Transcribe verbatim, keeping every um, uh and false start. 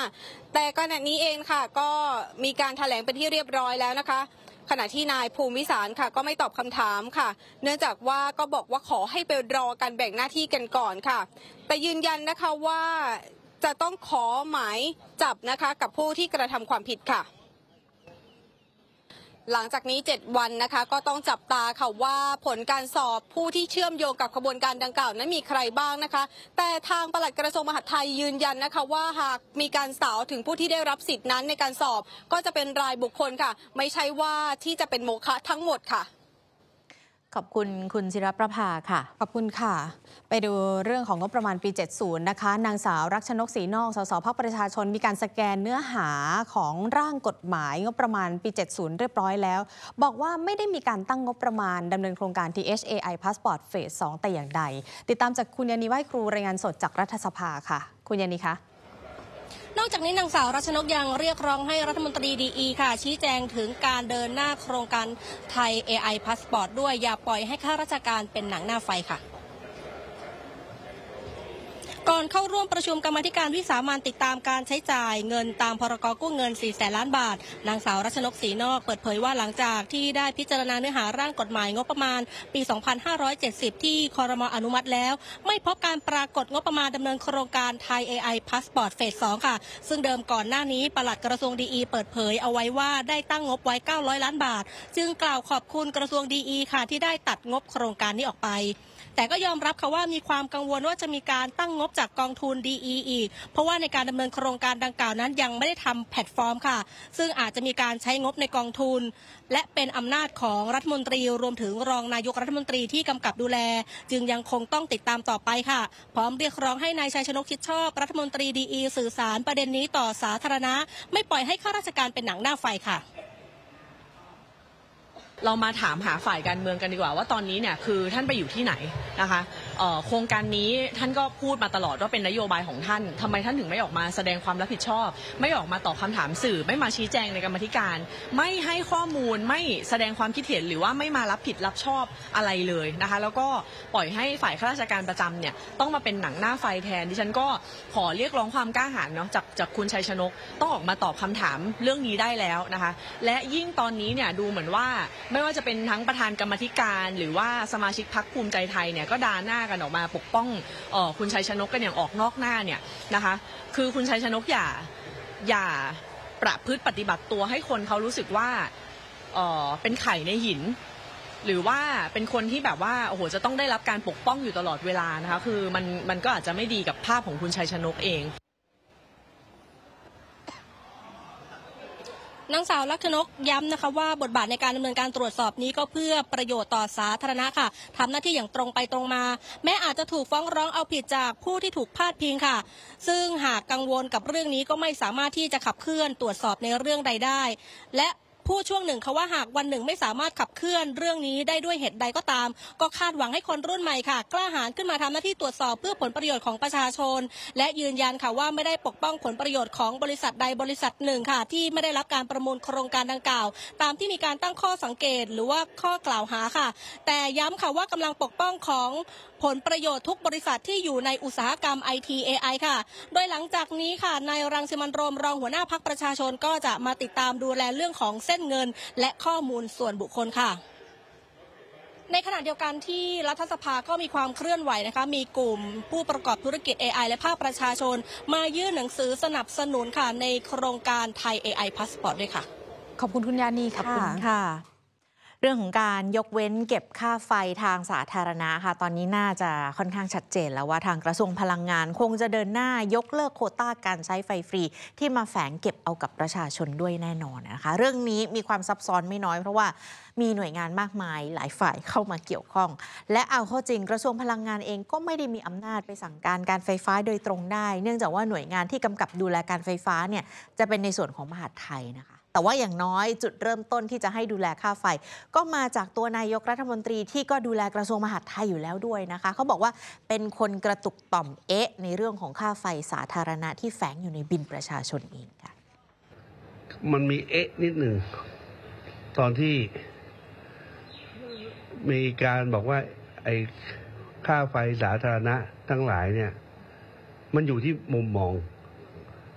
แต่ขณะนี้เองค่ะก็มีการแถลงเป็นที่เรียบร้อยแล้วนะคะขณะที่นายภูมิวิสารค่ะก็ไม่ตอบคำถามค่ะเนื่องจากว่าก็บอกว่าขอให้ไปรอการแบ่งหน้าที่กันก่อนค่ะแต่ยืนยันนะคะว่าจะต้องขอหมายจับนะคะกับผู้ที่กระทำความผิดค่ะหลังจากนี้เจ็ดวันนะคะก็ต้องจับตาค่ะว่าผลการสอบผู้ที่เชื่อมโยงกับขบวนการดังกล่าวนั้นมีใครบ้างนะคะแต่ทางปลัดกระทรวงมหาดไทยยืนยันนะคะว่าหากมีการสาวถึงผู้ที่ได้รับสิทธินั้นในการสอบก็จะเป็นรายบุคคลค่ะไม่ใช่ว่าที่จะเป็นโมฆะทั้งหมดค่ะขอบคุณคุณศิรประภาค่ะขอบคุณค่ะไปดูเรื่องของงบประมาณปีเจ็ดสิบนะคะนางสาวรักชนกศรีนอกสสพรรคประชาชนมีการสแกนเนื้อหาของร่างกฎหมายงบประมาณปีเจ็ดสิบเรียบร้อยแล้วบอกว่าไม่ได้มีการตั้งงบประมาณดำเนินโครงการ ที เอช เอ ไอ Passport เฟสสองแต่อย่างใดติดตามจากคุณยานีไหว้ครูรายงานสดจากรัฐสภาค่ะคุณยานีคะนอกจากนี้นางสาวรัชนกยังเรียกร้องให้รัฐมนตรีดีอีค่ะชี้แจงถึงการเดินหน้าโครงการไทย เอ ไอ Passport ด้วยอย่าปล่อยให้ข้าราชการเป็นหนังหน้าไฟค่ะก่อนเข้าร่วมประชุมกรรมาธิการวิสามัญติดตามการใช้จ่ายเงินตามพรกกู้เงินสี่แสนล้านบาทนางสาวรัชนกศรีนอกเปิดเผยว่าหลังจากที่ได้พิจารณาเนื้อหาร่างกฎหมายงบประมาณปีสองพันห้าร้อยเจ็ดสิบที่ครม.อนุมัติแล้วไม่พบการปรากฏงบประมาณดำเนินโครงการไทย เอ ไอ Passport เฟสสองค่ะซึ่งเดิมก่อนหน้านี้ปลัดกระทรวงดีอีเปิดเผยเอาไว้ว่าได้ตั้งงบไว้เก้าร้อยล้านบาทจึงกล่าวขอบคุณกระทรวงดีอีค่ะที่ได้ตัดงบโครงการนี้ออกไปแต่ก็ยอมรับค่ะว่ามีความกังวลว่าจะมีการตั้งงบจากกองทุน ดี อี อีกเพราะว่าในการดำเนินโครงการดังกล่าวนั้นยังไม่ได้ทำแพลตฟอร์มค่ะซึ่งอาจจะมีการใช้งบในกองทุนและเป็นอำนาจของรัฐมนตรีรวมถึงรองนายกรัฐมนตรีที่กำกับดูแลจึงยังคงต้องติดตามต่อไปค่ะพร้อมเรียกร้องให้นายชัยชนกชิดชอบรัฐมนตรีดีอีสื่อสารประเด็นนี้ต่อสาธารณะไม่ปล่อยให้ข้าราชการเป็นหนังหน้าไฟค่ะเรามาถามหาฝ่ายการเมืองกันดีกว่าว่าตอนนี้เนี่ยคือท่านไปอยู่ที่ไหนนะคะโครงการนี้ท่านก็พูดมาตลอดว่าเป็นนโยบายของท่านทำไมท่านถึงไม่ออกมาแสดงความรับผิดชอบไม่ออกมาตอบคำถามสื่อไม่มาชี้แจงในกรรมธิการไม่ให้ข้อมูลไม่แสดงความคิดเห็นหรือว่าไม่มารับผิดรับชอบอะไรเลยนะคะแล้วก็ปล่อยให้ฝ่ายข้าราชการประจำเนี่ยต้องมาเป็นหนังหน้าไฟแทนดิฉันก็ขอเรียกร้องความกล้าหาญเนาะจากจากคุณชัยชนกต้องออกมาตอบคำถามเรื่องนี้ได้แล้วนะคะและยิ่งตอนนี้เนี่ยดูเหมือนว่าไม่ว่าจะเป็นทั้งประธานกรรมธิการหรือว่าสมาชิกพรรคภูมิใจไทยเนี่ยก็ด่าหน้ากันออกมาปกป้องเอ่อคุณชัยชนกกันอย่างออกนอกหน้าเนี่ยนะคะคือคุณชัยชนกอย่าอย่าประพฤติปฏิบัติตัวให้คนเขารู้สึกว่าเอ่อเป็นไข่ในหินหรือว่าเป็นคนที่แบบว่าโอ้โหจะต้องได้รับการปกป้องอยู่ตลอดเวลานะคะคือมันมันก็อาจจะไม่ดีกับภาพของคุณชัยชนกเองนางสาวลักษณกย้ำนะคะว่าบทบาทในการดำเนินการตรวจสอบนี้ก็เพื่อประโยชน์ต่อสาธารณะค่ะทำหน้าที่อย่างตรงไปตรงมาแม้อาจจะถูกฟ้องร้องเอาผิดจากผู้ที่ถูกพาดพิงค่ะซึ่งหากกังวลกับเรื่องนี้ก็ไม่สามารถที่จะขับเคลื่อนตรวจสอบในเรื่องใดได้และผู้ช่วงหนึ่งเขาว่าหากวันหนึ่งไม่สามารถขับเคลื่อนเรื่องนี้ได้ด้วยเหตุใดก็ตามก็คาดหวังให้คนรุ่นใหม่ค่ะกล้าหาญขึ้นมาทำหน้าที่ตรวจสอบเพื่อผลประโยชน์ของประชาชนและยืนยันค่ะว่าไม่ได้ปกป้องผลประโยชน์ของบริษัทใดบริษัทหนึ่งค่ะที่ไม่ได้รับการประมูลโครงการดังกล่าวตามที่มีการตั้งข้อสังเกตหรือว่าข้อกล่าวหาค่ะแต่ย้ำค่ะว่ากำลังปกป้องของผลประโยชน์ทุกบริษัทที่อยู่ในอุตสาหกรรม ไอ ที เอ ไอ ค่ะโดยหลังจากนี้ค่ะนายรังสิมันต์โรมรองหัวหน้าพรรคประชาชนก็จะมาติดตามดูแลเรื่องของเส้นเงินและข้อมูลส่วนบุคคลค่ะในขณะเดียวกันที่รัฐสภาก็มีความเคลื่อนไหวนะคะมีกลุ่มผู้ประกอบธุรกิจ เอ ไอ และภาคประชาชนมายื่นหนังสือสนับสนุนค่ะในโครงการไทย เอ ไอ Passport ด้วยค่ะขอบคุณคุณยานีค่ะขอบคุณค่ะเรื่องของการยกเว้นเก็บค่าไฟทางสาธารณะค่ะตอนนี้น่าจะค่อนข้างชัดเจนแล้วว่าทางกระทรวงพลังงานคงจะเดินหน้ายกเลิกโควต้าการใช้ไฟฟรีที่มาแฝงเก็บเอากับประชาชนด้วยแน่นอนนะคะเรื่องนี้มีความซับซ้อนไม่น้อยเพราะว่ามีหน่วยงานมากมายหลายฝ่ายเข้ามาเกี่ยวข้องและเอาเข้าจริงกระทรวงพลังงานเองก็ไม่ได้มีอำนาจไปสั่งการการไฟฟ้าโดยตรงได้เนื่องจากว่าหน่วยงานที่กำกับดูแลการไฟฟ้าเนี่ยจะเป็นในส่วนของมหาดไทยนะคะแต่ว่าอย่างน้อยจุดเริ่มต้นที่จะให้ดูแลค่าไฟก็มาจากตัวนายกรัฐมนตรีที่ก็ดูแลกระทรวงมหาดไทยอยู่แล้วด้วยนะคะเขาบอกว่าเป็นคนกระตุกต่อมเอ๊ะในเรื่องของค่าไฟสาธารณะที่แฝงอยู่ในบินประชาชนเองค่ะมันมีเอ๊ะนิดหนึ่งตอนที่มีการบอกว่าไอ้ค่าไฟสาธารณะทั้งหลายเนี่ยมันอยู่ที่มุมมอง